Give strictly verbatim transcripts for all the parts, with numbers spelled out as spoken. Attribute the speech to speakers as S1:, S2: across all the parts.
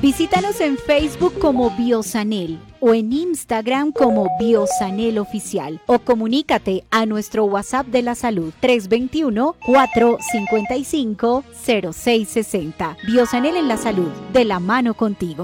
S1: Visítanos en Facebook como Biosanel o en Instagram como Biosanel Oficial o comunícate a nuestro WhatsApp de la salud tres dos uno, cuatro cinco cinco, cero seis seis cero. Biosanel en la salud, de la mano contigo.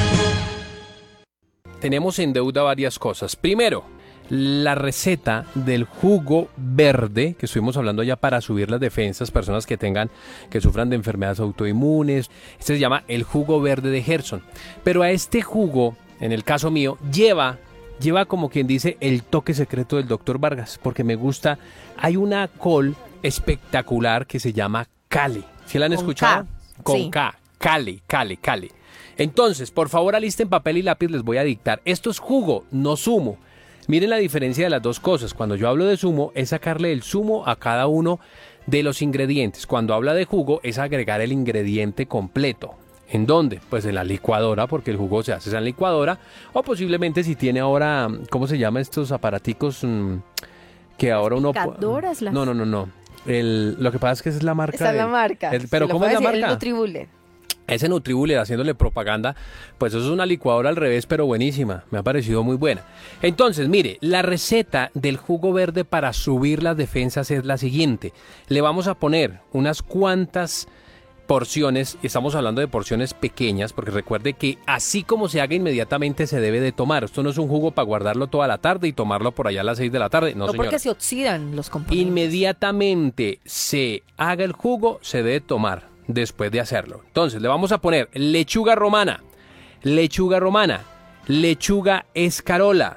S2: Tenemos en deuda varias cosas. Primero, la receta del jugo verde que estuvimos hablando ya para subir las defensas, personas que tengan, que sufran de enfermedades autoinmunes. Este se llama el jugo verde de Gerson. Pero a este jugo, en el caso mío, lleva, lleva como quien dice el toque secreto del doctor Vargas, porque me gusta. Hay una col espectacular que se llama Cale. ¿Sí la han
S3: Con
S2: escuchado?
S3: K.
S2: Con
S3: Sí.
S2: K. Cale, Cale, Cale. Entonces, por favor, alisten papel y lápiz, les voy a dictar. Esto es jugo, no zumo. Miren la diferencia de las dos cosas. Cuando yo hablo de zumo, es sacarle el zumo a cada uno de los ingredientes. Cuando habla de jugo, es agregar el ingrediente completo. ¿En dónde? Pues en la licuadora, porque el jugo se hace en la licuadora. O posiblemente si tiene ahora, ¿cómo se llama estos aparaticos? Mm, que ahora uno...
S1: Picadoras, las-
S2: No, no, no, no. El, lo que pasa es que esa es la marca.
S3: Esa es la
S2: del-
S3: marca.
S2: el- pero
S3: Se lo
S2: ¿cómo es
S3: puedo
S2: la
S3: decir,
S2: marca?
S3: El Nutribullet.
S2: Ese Nutribullet haciéndole propaganda, pues eso es una licuadora al revés, pero buenísima, me ha parecido muy buena. Entonces, mire, la receta del jugo verde para subir las defensas es la siguiente. Le vamos a poner unas cuantas porciones, estamos hablando de porciones pequeñas, porque recuerde que así como se haga inmediatamente se debe de tomar. Esto no es un jugo para guardarlo toda la tarde y tomarlo por allá a las seis de la tarde, no,
S3: No,
S2: señora.
S3: porque se oxidan los componentes.
S2: Inmediatamente se haga el jugo, se debe tomar después de hacerlo. Entonces le vamos a poner lechuga romana, lechuga romana, lechuga escarola,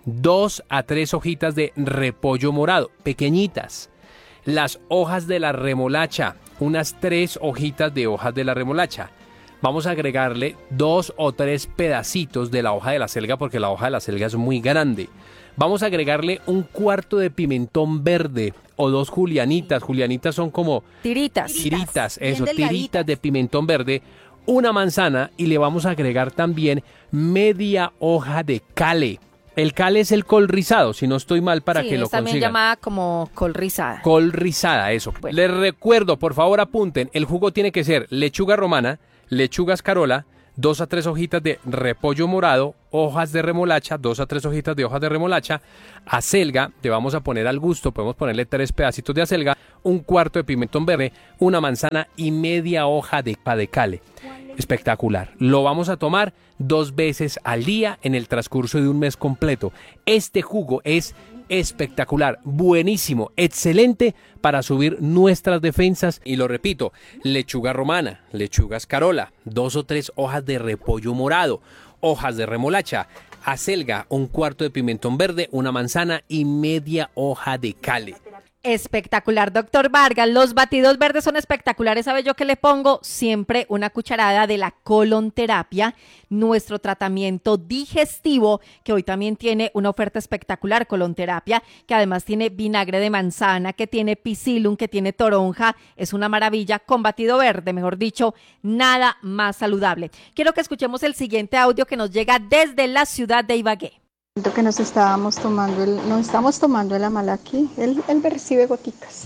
S2: dos a tres hojitas de repollo morado, pequeñitas. Las hojas de la remolacha, unas tres hojitas de hojas de la remolacha. Vamos a agregarle dos o tres pedacitos de la hoja de la selga, porque la hoja de la selga es muy grande. Vamos a agregarle un cuarto de pimentón verde o dos julianitas. Julianitas son como
S3: Tiritas.
S2: tiritas,
S1: bien
S2: eso,
S1: delgaditas.
S2: tiritas de pimentón verde, una manzana y le vamos a agregar también media hoja de cale. El cale es el col rizado, si no estoy mal, para
S3: Sí,
S2: que lo
S3: es también
S2: consigan.
S3: llamada como col rizada.
S2: Col rizada, eso.
S3: Bueno.
S2: Les recuerdo, por favor apunten, el jugo tiene que ser lechuga romana, lechuga escarola, dos a tres hojitas de repollo morado, hojas de remolacha, dos a tres hojitas de hojas de remolacha, acelga, le vamos a poner al gusto, podemos ponerle tres pedacitos de acelga, un cuarto de pimentón verde, una manzana y media hoja de pa de cale. Espectacular. Lo vamos a tomar dos veces al día en el transcurso de un mes completo. Este jugo es espectacular, buenísimo, excelente para subir nuestras defensas. Y lo repito, lechuga romana, lechuga escarola, dos o tres hojas de repollo morado, hojas de remolacha, acelga, un cuarto de pimentón verde, una manzana y media hoja de cale.
S3: Espectacular, doctor Vargas. Los batidos verdes son espectaculares. ¿Sabe yo qué le pongo? Siempre una cucharada de la colonterapia, nuestro tratamiento digestivo, que hoy también tiene una oferta espectacular, colonterapia, que además tiene vinagre de manzana, que tiene psyllium, que tiene toronja. Es una maravilla con batido verde, mejor dicho, nada más saludable. Quiero que escuchemos el siguiente audio que nos llega desde la ciudad de Ibagué.
S4: Siento que nos estábamos tomando el, nos estamos tomando el Amalaki, él, él me recibe goticas.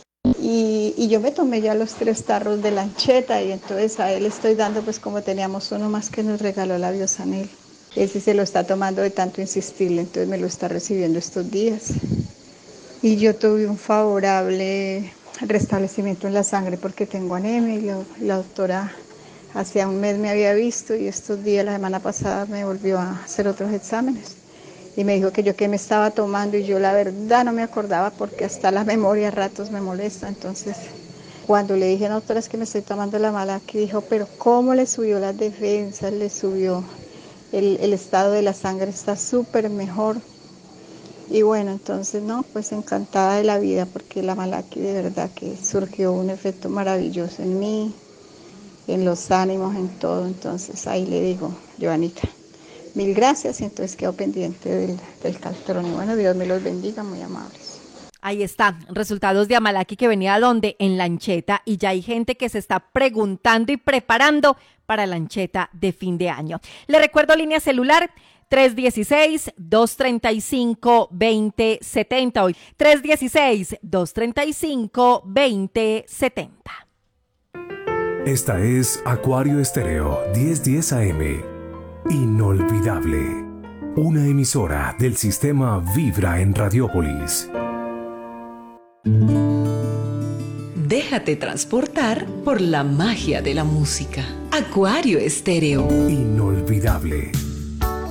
S4: Y, y yo me tomé ya los tres tarros de lancheta y entonces a él estoy dando, pues como teníamos uno más que nos regaló la Biosanel. Él sí se lo está tomando de tanto insistirle, entonces me lo está recibiendo estos días. Y yo tuve un favorable restablecimiento en la sangre porque tengo anemia y la, la doctora hacía un mes me había visto y estos días, la semana pasada, me volvió a hacer otros exámenes. Y me dijo que yo qué me estaba tomando y yo la verdad no me acordaba porque hasta la memoria a ratos me molesta. Entonces, cuando le dije a la doctora es que me estoy tomando la Amalaki, dijo, pero ¿cómo le subió las defensas? Le subió, el, el estado de la sangre está súper mejor. Y bueno, entonces no, pues encantada de la vida porque la Amalaki de verdad que surgió un efecto maravilloso en mí, en los ánimos, en todo. Entonces ahí le digo, Joanita, mil gracias y entonces quedo pendiente del, del Caltrón. Y bueno, Dios me los bendiga, muy amables.
S3: Ahí está, resultados de Amalaki que venía donde en lancheta y ya hay gente que se está preguntando y preparando para lancheta de fin de año. Le recuerdo línea celular tres uno seis, dos tres cinco, dos cero siete cero hoy, tres uno seis, dos tres cinco, dos cero siete cero.
S5: Esta es Acuario Estéreo diez diez A M. Inolvidable. Una emisora del sistema Vibra en Radiópolis.
S6: Déjate transportar por la magia de la música. Acuario Estéreo.
S5: Inolvidable.